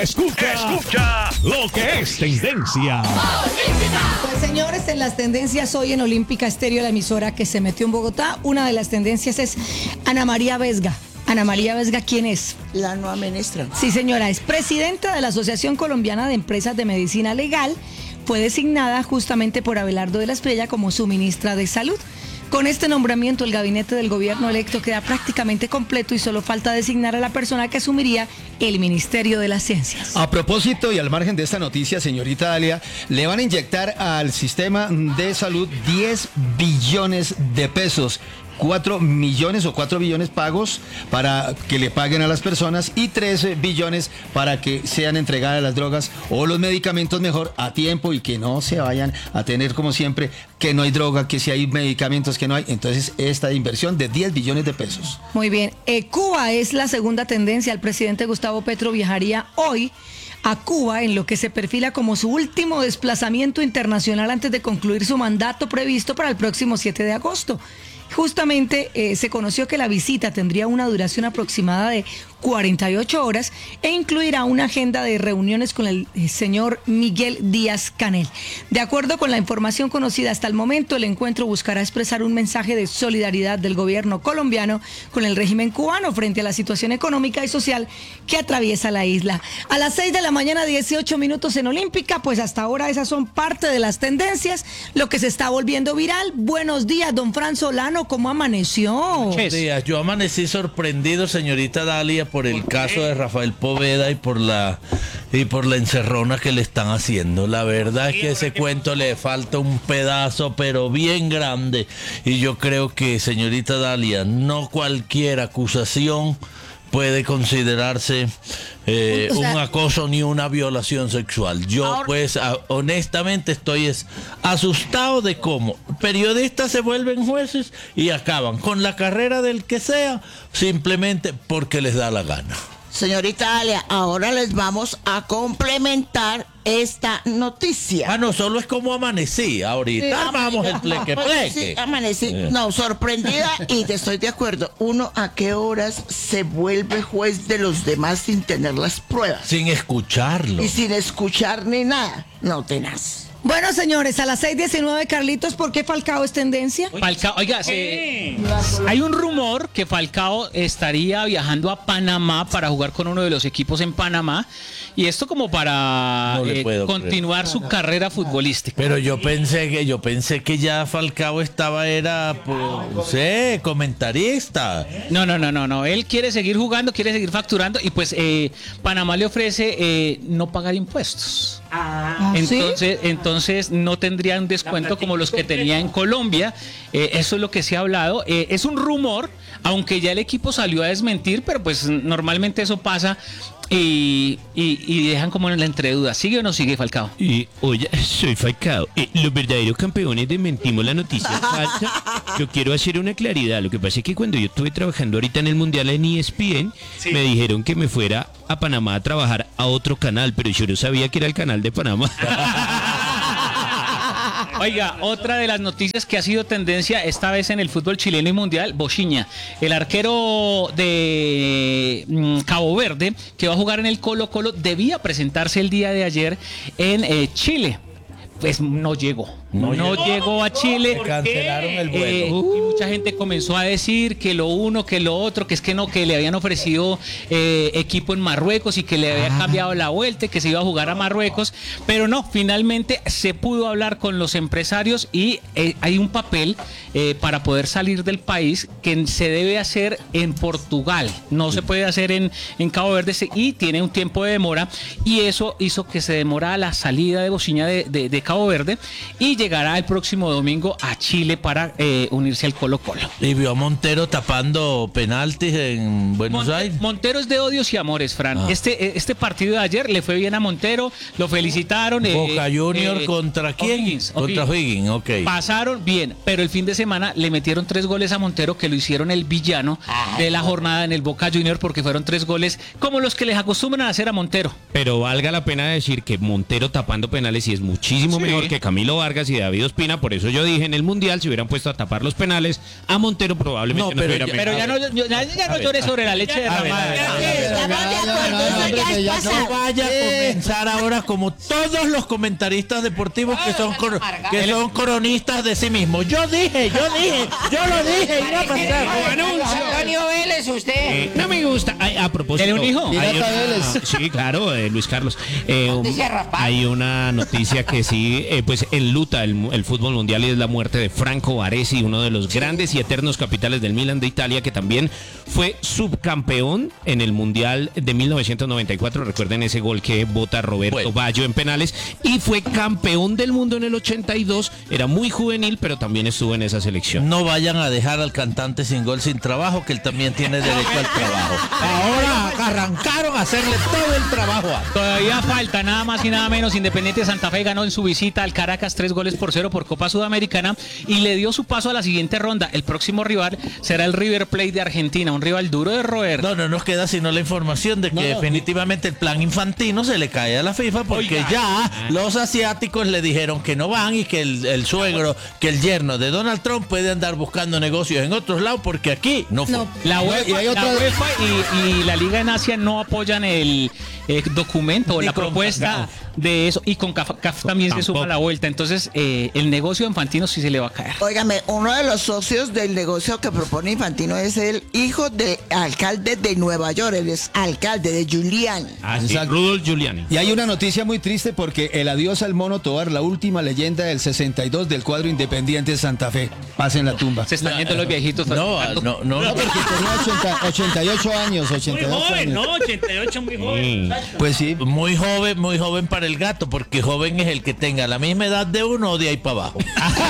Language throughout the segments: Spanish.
Escucha lo que es tendencia. Pues señores, en las tendencias hoy en Olímpica Estéreo, la emisora que se metió en Bogotá, una de las tendencias es Ana María Vesga. Ana María Vesga, ¿quién es? La nueva ministra. Sí, señora, es presidenta de la Asociación Colombiana de Empresas de Medicina Legal. Fue designada justamente por Abelardo de la Espriella como su ministra de Salud. Con este nombramiento, el gabinete del gobierno electo queda prácticamente completo y solo falta designar a la persona que asumiría el Ministerio de las Ciencias. A propósito y al margen de esta noticia, señorita Dalia, le van a inyectar al sistema de salud 10 billones de pesos. 4 millones o 4 billones pagos para que le paguen a las personas y 13 billones para que sean entregadas las drogas o los medicamentos mejor a tiempo y que no se vayan a tener como siempre que no hay droga, que si hay medicamentos que no hay. Entonces esta inversión de 10 billones de pesos. Muy bien, Cuba es la segunda tendencia. El presidente Gustavo Petro viajaría hoy a Cuba en lo que se perfila como su último desplazamiento internacional antes de concluir su mandato previsto para el próximo 7 de agosto. Justamente se conoció que la visita tendría una duración aproximada de 48 horas e incluirá una agenda de reuniones con el señor Miguel Díaz-Canel. De acuerdo con la información conocida hasta el momento, el encuentro buscará expresar un mensaje de solidaridad del gobierno colombiano con el régimen cubano frente a la situación económica y social que atraviesa la isla. A las 6 de la mañana, 18 minutos en Olímpica, pues hasta ahora esas son parte de las tendencias, lo que se está volviendo viral. Buenos días, don Fran Solano, ¿cómo amaneció? Buenos días, yo amanecí sorprendido, señorita Dalia, por el caso de Rafael Poveda y por la encerrona que le están haciendo. La verdad es que ese cuento le falta un pedazo, pero bien grande. Y yo creo que, señorita Dalia, no cualquier acusación puede considerarse un acoso ni una violación sexual. Yo honestamente estoy asustado de cómo periodistas se vuelven jueces y acaban con la carrera del que sea simplemente porque les da la gana. Señorita Dalia, ahora les vamos a complementar esta noticia. No, solo es como amanecí ahorita. Vamos el pleque. Sí, amanecí. No, sorprendida y estoy de acuerdo. Uno, ¿a qué horas se vuelve juez de los demás sin tener las pruebas? Sin escucharlo. Y sin escuchar ni nada. No, tenaz. Bueno, señores, a las 6:19, Carlitos, ¿por qué Falcao es tendencia? Falcao, oiga, hay un rumor que Falcao estaría viajando a Panamá para jugar con uno de los equipos en Panamá, y esto como para continuar su carrera futbolística. Pero yo pensé que ya Falcao comentarista. No, él quiere seguir jugando, quiere seguir facturando, y pues Panamá le ofrece no pagar impuestos. Entonces no tendría un descuento como los que tenía en Colombia. Eso es lo que se ha hablado. Es un rumor, aunque ya el equipo salió a desmentir, pero pues normalmente eso pasa y dejan como en la entreduda. ¿Sigue o no sigue Falcao? Oye, soy Falcao. Los verdaderos campeones desmentimos la noticia falsa. Yo quiero hacer una claridad. Lo que pasa es que cuando yo estuve trabajando ahorita en el Mundial en ESPN, me dijeron que me fuera a Panamá a trabajar a otro canal, pero yo no sabía que era el canal de Panamá. Oiga, otra de las noticias que ha sido tendencia esta vez en el fútbol chileno y mundial, Bochinha, el arquero de Cabo Verde, que va a jugar en el Colo-Colo, debía presentarse el día de ayer en Chile. Pues no llegó a Chile. Cancelaron el vuelo. Y mucha gente comenzó a decir que lo uno, que lo otro, que es que no, que le habían ofrecido equipo en Marruecos y que le había cambiado la vuelta y que se iba a jugar a Marruecos, pero no, finalmente se pudo hablar con los empresarios y hay un papel para poder salir del país que se debe hacer en Portugal, no se puede hacer en Cabo Verde y tiene un tiempo de demora, y eso hizo que se demorara la salida de Bochinha de Cabo Verde y llegará el próximo domingo a Chile para unirse al Colo-Colo. Y vio a Montero tapando penaltis en Buenos Aires. Montero es de odios y amores, Fran. Este partido de ayer le fue bien a Montero, lo felicitaron. Boca Junior ¿contra quién? Contra Higgins, ok. Pasaron bien, pero el fin de semana le metieron 3 goles a Montero, que lo hicieron el villano de la jornada en el Boca Junior, porque fueron 3 goles como los que les acostumbran a hacer a Montero. Pero valga la pena decir que Montero tapando penales sí es muchísimo muchísimo mejor que Camilo Vargas y David Ospina. Por eso yo dije en el Mundial, si hubieran puesto a tapar los penales, a Montero probablemente no hubiera Pero ya no llores sobre la leche derramada. Estamos de acuerdo, eso ya es pasado. No vaya a comenzar ahora como todos los comentaristas deportivos que son cronistas de sí mismos. Yo lo dije, iba a pasar. Antonio Vélez, usted. No me gusta. A propósito. ¿Tiene un hijo? Sí, claro, Luis Carlos. Hay una noticia que sí, pues enluta el fútbol mundial y es la muerte de Franco Baresi, uno de los grandes y eternos capitales del Milan de Italia, que también fue subcampeón en el Mundial de 1994. Recuerden ese gol que bota Roberto Baggio en penales, y fue campeón del mundo en el 82. Era muy juvenil, pero también estuvo en esa selección. No vayan a dejar al cantante sin gol, sin trabajo, que él también tiene derecho al trabajo. Ahora arrancaron a hacerle todo el trabajo. Todavía falta nada más y nada menos. Independiente Santa Fe ganó en su visita al Caracas 3-0 por Copa Sudamericana y le dio su paso a la siguiente ronda. El próximo rival será el River Plate de Argentina, un rival duro de roer. No nos queda sino la información de que definitivamente el plan infantino se le cae a la FIFA, porque los asiáticos le dijeron que no van, y que el suegro, que el yerno de Donald Trump puede andar buscando negocios en otros lados, porque aquí no fue. La UEFA y la Liga en Asia no apoyan el documento o la propuesta de eso, y con CAF también se suma a la vuelta. Entonces el negocio de Infantino sí se le va a caer. Óigame, uno de los socios del negocio que propone Infantino es el hijo del alcalde de Nueva York, él es alcalde de Giuliani. Rudolf Giuliani. Y hay una noticia muy triste, porque el adiós al Mono Tovar, la última leyenda del 62 del cuadro Independiente Santa Fe, pasa en la tumba. Se están yendo los viejitos. No, Porque tenía 88 años, 88 años. No, 88 muy joven. Pues sí. muy joven para el gato, porque joven es el que tenga la misma edad de uno o de ahí para abajo.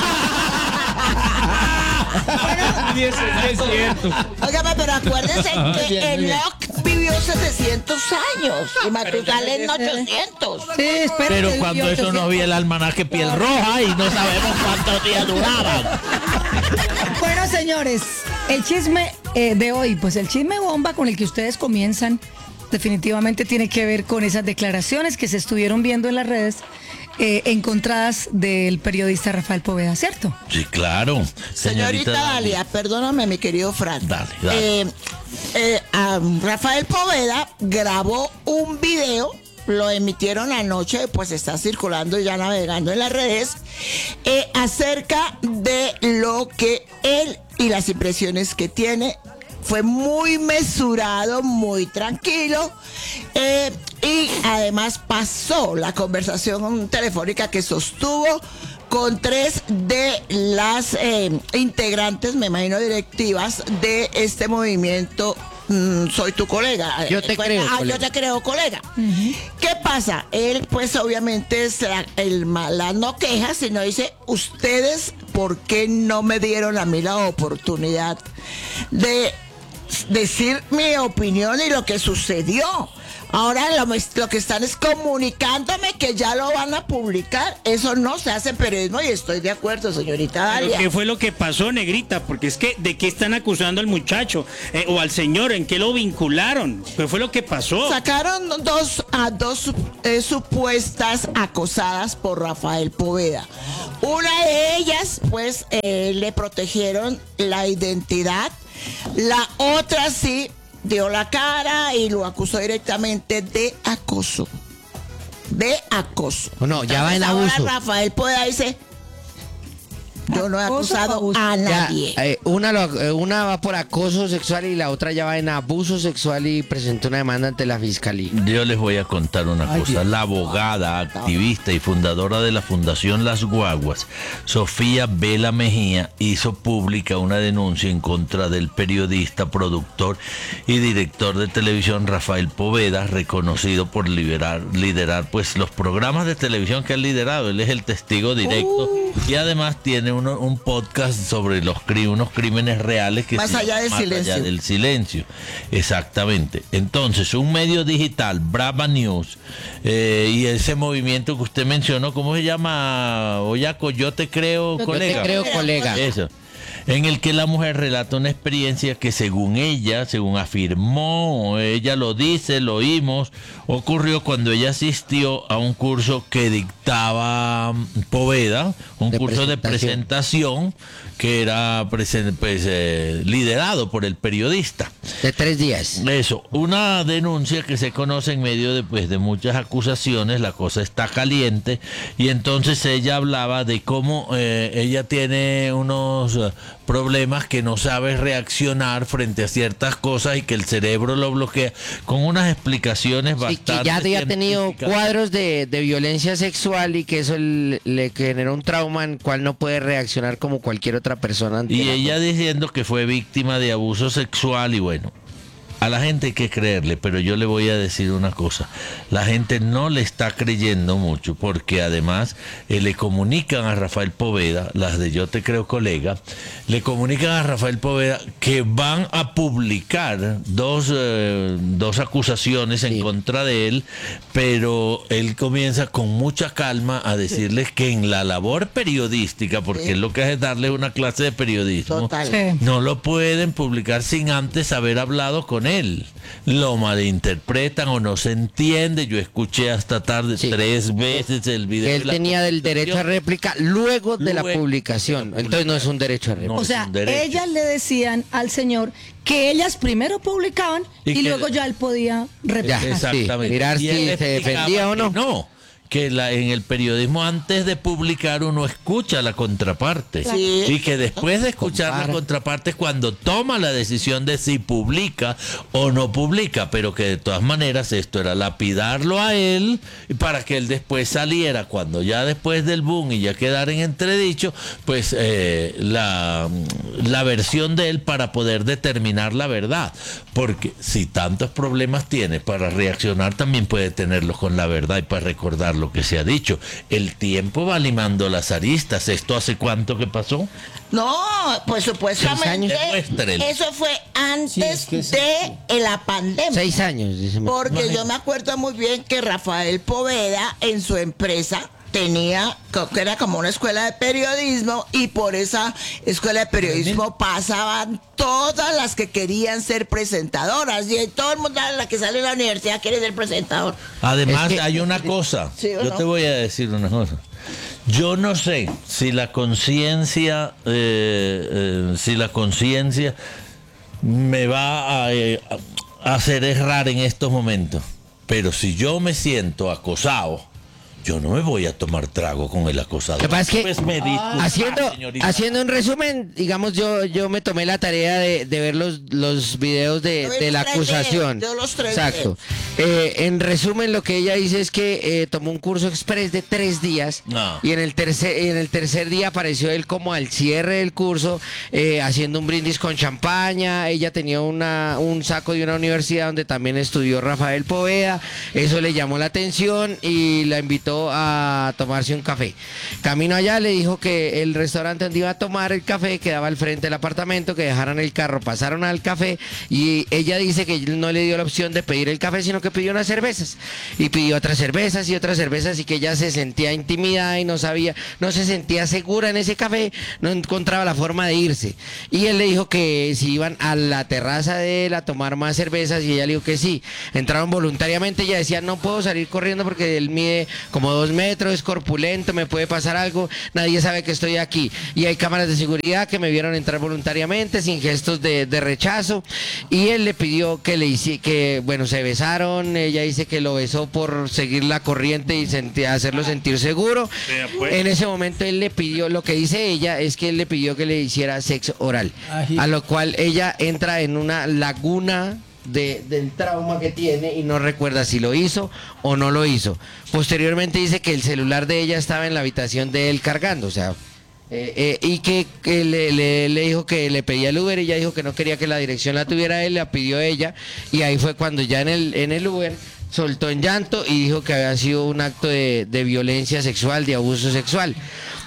Es cierto. Óigame, pero acuérdense que Enoch vivió 700 años y Matusalén 800. Sí, espérate, Pero cuando eso no había el almanaque piel roja y no sabemos cuántos días duraban. Bueno, señores, el chisme de hoy, pues el chisme bomba con el que ustedes comienzan, definitivamente tiene que ver con esas declaraciones que se estuvieron viendo en las redes encontradas del periodista Rafael Poveda, ¿cierto? Sí, claro. Señorita Dalia, perdóname, mi querido Fran. Dale. Rafael Poveda grabó un video, lo emitieron anoche, pues está circulando y ya navegando en las redes, acerca de lo que él y las impresiones que tiene. Fue muy mesurado, muy tranquilo, y además pasó la conversación telefónica que sostuvo con 3 de las integrantes, me imagino directivas, de este movimiento. Soy tu colega. Yo te creo, colega. Yo te creo, colega. ¿Qué pasa? Él, pues, obviamente, el mala no queja, sino dice: ustedes, ¿por qué no me dieron a mí la oportunidad de decir mi opinión y lo que sucedió? Ahora lo que están es comunicándome que ya lo van a publicar. Eso no se hace en periodismo, y estoy de acuerdo, señorita Dalia. ¿Qué fue lo que pasó, negrita? Porque es que, ¿de qué están acusando al muchacho o al señor? ¿En qué lo vincularon? ¿Qué fue lo que pasó? Sacaron dos supuestas acosadas por Rafael Poveda. Una de ellas, pues, le protegieron la identidad. La otra sí dio la cara y lo acusó directamente de acoso. No, ya va en abuso. Ahora Rafael Poveda dice: yo no he acusado a nadie. Una va por acoso sexual y la otra ya va en abuso sexual y presentó una demanda ante la fiscalía. Yo les voy a contar una cosa. La abogada, activista y fundadora de la Fundación Las Guaguas, Sofía Vela Mejía, hizo pública una denuncia en contra del periodista, productor y director de televisión Rafael Poveda, reconocido por liderar pues los programas de televisión que ha liderado. Él es el testigo directo y además tiene un podcast sobre unos crímenes reales que Más allá del silencio. Exactamente. Entonces, un medio digital, Brava News, y ese movimiento que usted mencionó, ¿cómo se llama, Oyaco? Yo te creo, colega. Yo te creo, colega. Eso. en el que la mujer relata una experiencia que según afirmó, ella lo dice, lo oímos, ocurrió cuando ella asistió a un curso que dictaba Poveda, un curso de presentación que era liderado por el periodista. De 3 días. Eso, una denuncia que se conoce en medio de muchas acusaciones, la cosa está caliente, y entonces ella hablaba de cómo ella tiene unos problemas que no sabe reaccionar frente a ciertas cosas y que el cerebro lo bloquea, con unas explicaciones bastante... que ya había tenido cuadros de violencia sexual y que eso le generó un trauma en el cual no puede reaccionar como cualquier otra persona. Y ella diciendo que fue víctima de abuso sexual y bueno... A la gente hay que creerle, pero yo le voy a decir una cosa. La gente no le está creyendo mucho porque además le comunican a Rafael Poveda, las de Yo Te Creo Colega, le comunican a Rafael Poveda que van a publicar dos acusaciones en contra de él, pero él comienza con mucha calma a decirles que en la labor periodística, porque él lo que hace es darle una clase de periodismo, no lo pueden publicar sin antes haber hablado con él. Lo malinterpretan o no se entiende. Yo escuché hasta tarde 3 veces el video. Él tenía el derecho a réplica luego de la publicación. Entonces no es un derecho a réplica. O sea, ellas le decían al señor que ellas primero publicaban y luego ya él podía replicar. Exactamente. Mirar si se defendía o no. No. Que en el periodismo antes de publicar uno escucha la contraparte y que después de escuchar la contraparte es cuando toma la decisión de si publica o no publica, pero que de todas maneras esto era lapidarlo a él para que él después saliera cuando ya después del boom y ya quedara en entredicho pues la versión de él para poder determinar la verdad, porque si tantos problemas tiene para reaccionar también puede tenerlos con la verdad y para recordar lo que se ha dicho. El tiempo va limando las aristas. ¿Esto hace cuánto que pasó? No, pues supuestamente eso fue antes de la pandemia. 6 años, dice. Porque yo me acuerdo muy bien que Rafael Poveda en su empresa tenía, que era como una escuela de periodismo, y por esa escuela de periodismo pasaban todas las que querían ser presentadoras, y todo el mundo, la que sale de la universidad quiere ser presentador. Además hay una cosa, yo te voy a decir una cosa. Yo no sé si la conciencia me va a hacer errar en estos momentos, pero si yo me siento acosado, yo no me voy a tomar trago con el acosador. Lo que pasa es que, pues haciendo un resumen, digamos, yo me tomé la tarea de ver los videos de la acusación. Exacto. En resumen, lo que ella dice es que tomó un curso express de 3 días y en el tercer día apareció él como al cierre del curso haciendo un brindis con champaña. Ella tenía un saco de una universidad donde también estudió Rafael Poveda. Eso le llamó la atención y la invitó a tomarse un café. Camino allá le dijo que el restaurante donde iba a tomar el café quedaba al frente del apartamento, que dejaran el carro, pasaron al café, y ella dice que no le dio la opción de pedir el café, sino que pidió unas cervezas, y pidió otras cervezas y que ella se sentía intimidada y no se sentía segura en ese café, no encontraba la forma de irse, y él le dijo que si iban a la terraza de él a tomar más cervezas, y ella le dijo que sí. Entraron voluntariamente. Ella decía: no puedo salir corriendo porque él mide como 2 metros, es corpulento, me puede pasar algo, nadie sabe que estoy aquí, y hay cámaras de seguridad que me vieron entrar voluntariamente sin gestos de rechazo. Y él le pidió que se besaron. Ella dice que lo besó por seguir la corriente y hacerlo sentir seguro. En ese momento él le pidió, lo que dice ella es que él le pidió que le hiciera sexo oral, a lo cual ella entra en una laguna del trauma que tiene y no recuerda si lo hizo o no lo hizo. Posteriormente dice que el celular de ella estaba en la habitación de él cargando, o sea, y que le dijo que le pedía el Uber, y ella dijo que no quería que la dirección la tuviera él, la pidió ella, y ahí fue cuando ya en el Uber soltó en llanto y dijo que había sido un acto de violencia sexual, de abuso sexual.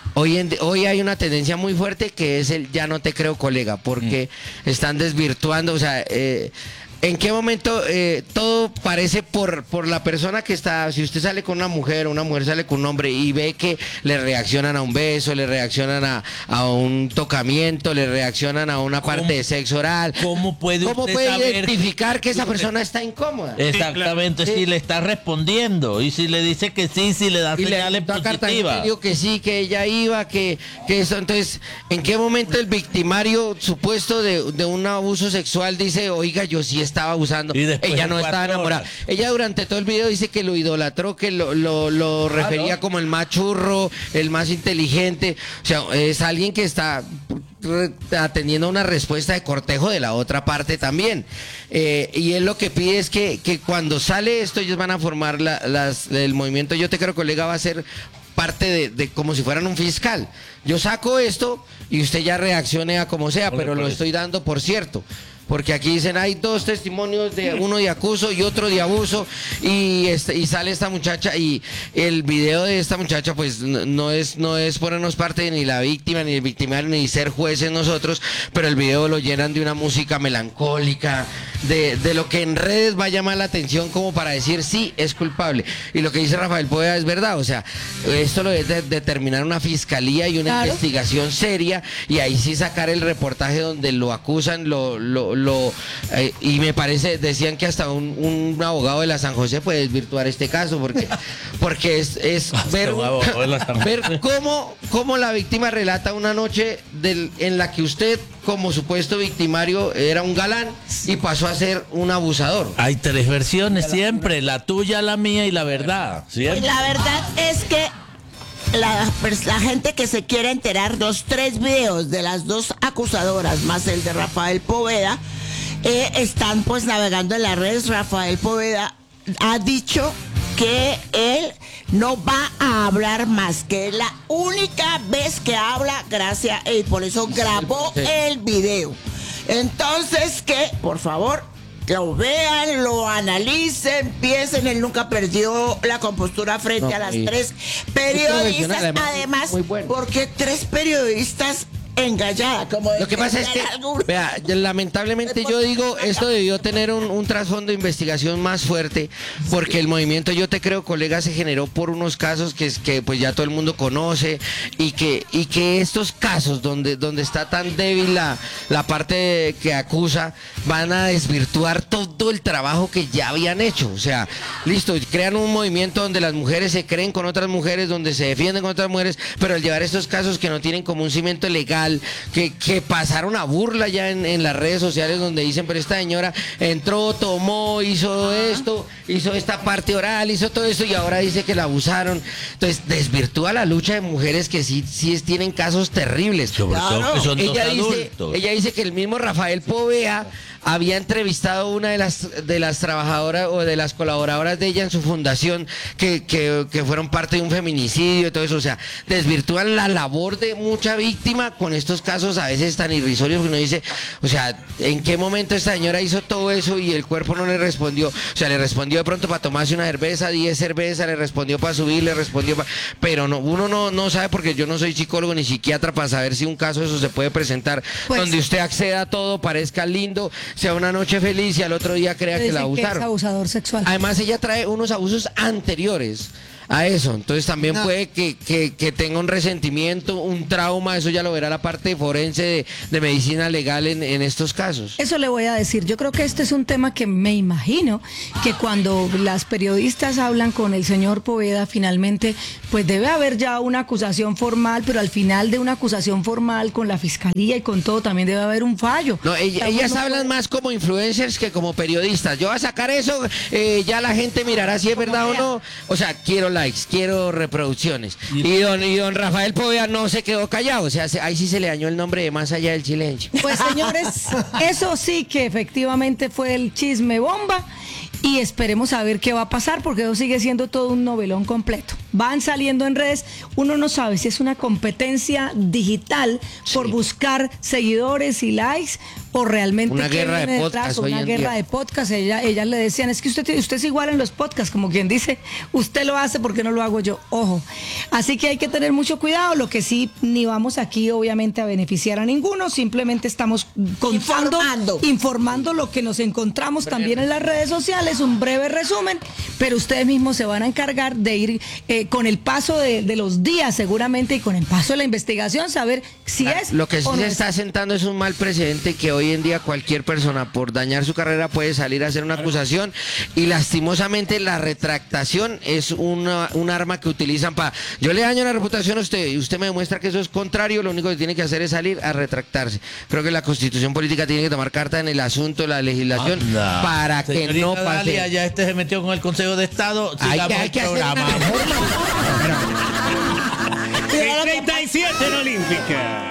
Hoy hay una tendencia muy fuerte que es el ya no te creo colega, porque están desvirtuando, o sea, ¿En qué momento todo parece por la persona que está? Si usted sale con una mujer sale con un hombre y ve que le reaccionan a un beso, le reaccionan a un tocamiento, le reaccionan a una parte de sexo oral. ¿Cómo puede identificar que esa persona está incómoda? Exactamente, si le está respondiendo y si le dice que sí, si le da señales positivas. Digo que sí, que ella iba, que eso. Entonces, ¿en qué momento el victimario supuesto de un abuso sexual dice, oiga, yo sí estaba abusando? Ella no estaba enamorada. Ella durante todo el video dice que lo idolatró, que lo refería como el más churro, el más inteligente. O sea, es alguien que está atendiendo una respuesta de cortejo de la otra parte también. Y él lo que pide es que cuando sale esto, ellos van a formar el movimiento Yo Te Creo, Colega, va a ser parte de como si fueran un fiscal. Yo saco esto y usted ya reaccione a como sea, pero lo estoy dando por cierto. Porque aquí dicen, hay 2 testimonios, uno de acuso y otro de abuso, y sale esta muchacha, y el video de esta muchacha pues no es ponernos parte ni la víctima, ni el victimario, ni ser jueces nosotros, pero el video lo llenan de una música melancólica, de lo que en redes va a llamar la atención como para decir, sí, es culpable. Y lo que dice Rafael Poveda es verdad, o sea, esto lo debe determinar una fiscalía y una investigación seria, y ahí sí sacar el reportaje donde lo acusan, y me parece, decían que hasta un abogado de la San José puede desvirtuar este caso, porque es ver cómo la víctima relata una noche en la que usted, como supuesto victimario, era un galán y pasó a ser un abusador. Hay 3 versiones siempre, la tuya, la mía y la verdad. ¿Siempre? La verdad es que la gente que se quiere enterar, los 3 videos de las 2 acusadoras más el de Rafael Poveda, están pues navegando en las redes. Rafael Poveda ha dicho que él no va a hablar más, que es la única vez que habla, gracias, y por eso grabó el video. Entonces, que por favor lo vean, lo analicen, piensen. Él nunca perdió la compostura frente a las 3 periodistas. Además, porque 3 periodistas engallada, como lo que pasa es que, vea, lamentablemente yo digo, esto debió tener un trasfondo de investigación más fuerte, porque el movimiento Yo Te Creo, Colega, se generó por unos casos que pues ya todo el mundo conoce, y que estos casos donde está tan débil la parte que acusa, van a desvirtuar todo el trabajo que ya habían hecho. O sea, listo, crean un movimiento donde las mujeres se creen con otras mujeres, donde se defienden con otras mujeres, pero al llevar estos casos que no tienen como un cimiento legal, que pasaron a burla ya en las redes sociales, donde dicen, pero esta señora entró, tomó, hizo esto, hizo esta parte oral, hizo todo esto, y ahora dice que la abusaron. Entonces desvirtúa la lucha de mujeres que sí tienen casos terribles. Sobre todo que son adultos. Ella dice que el mismo Rafael Poveda había entrevistado a una de las trabajadoras o de las colaboradoras de ella en su fundación, que fueron parte de un feminicidio y todo eso. O sea, desvirtúan la labor de mucha víctima con estos casos a veces tan irrisorios, que uno dice, o sea, ¿en qué momento esta señora hizo todo eso y el cuerpo no le respondió? O sea, le respondió de pronto para tomarse una cerveza, 10 cervezas, le respondió para subir, le respondió pero no, uno no sabe, porque yo no soy psicólogo ni psiquiatra para saber si un caso de eso se puede presentar, pues, donde usted acceda a todo, parezca lindo, sea una noche feliz y al otro día crea que la abusaron. Que es abusador sexual. Además, ella trae unos abusos anteriores a eso, entonces también puede que tenga un resentimiento, un trauma. Eso ya lo verá la parte forense de medicina legal en estos casos. Eso le voy a decir, yo creo que este es un tema que me imagino que cuando las periodistas hablan con el señor Poveda, finalmente pues debe haber ya una acusación formal, pero al final de una acusación formal con la fiscalía y con todo también debe haber un fallo. No, ellas hablan más como influencers que como periodistas. Yo voy a sacar eso, ya la gente mirará si es verdad o no. O sea, quiero likes, quiero reproducciones. Y don Rafael Poveda no se quedó callado, o sea, ahí sí se le dañó el nombre de Más Allá del Silencio. Pues señores, eso sí que efectivamente fue el chisme bomba, y esperemos a ver qué va a pasar, porque eso sigue siendo todo un novelón completo. Van saliendo en redes, uno no sabe si es una competencia digital por buscar seguidores y likes, o realmente una qué guerra viene de detrás, podcast o hoy una en guerra día. de podcast. Ellas le decían, es que usted es igual en los podcasts, como quien dice, usted lo hace porque no lo hago yo. Ojo. Así que hay que tener mucho cuidado. Lo que sí, ni vamos aquí obviamente a beneficiar a ninguno, simplemente estamos informando lo que nos encontramos también en las redes sociales, un breve resumen, pero ustedes mismos se van a encargar de ir con el paso de los días seguramente y con el paso de la investigación, saber si es Lo que sí o no se es. está sentando es un mal precedente que hoy en día cualquier persona por dañar su carrera puede salir a hacer una acusación y lastimosamente la retractación es un arma que utilizan para... Yo le daño la reputación a usted y usted me demuestra que eso es contrario, lo único que tiene que hacer es salir a retractarse. Creo que la Constitución política tiene que tomar carta en el asunto de la legislación para que Señorita no pase... Dalia, ya se metió con el Consejo de Estado. Hay Sigamos el que hacer una programa. reforma. 37 en Olímpica.